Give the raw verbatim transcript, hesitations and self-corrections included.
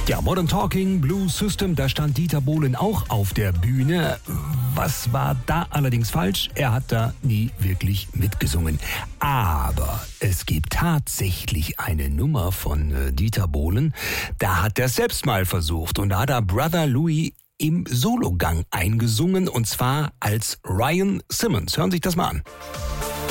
Ja, Modern Talking, Blue System, da stand Dieter Bohlen auch auf der Bühne. Was war da allerdings falsch? Er hat da nie wirklich mitgesungen. Aber es gibt tatsächlich eine Nummer von äh, Dieter Bohlen. Da hat er selbst mal versucht und da hat er Brother Louie im Sologang eingesungen und zwar als Ryan Simmons. Hören Sie sich das mal an.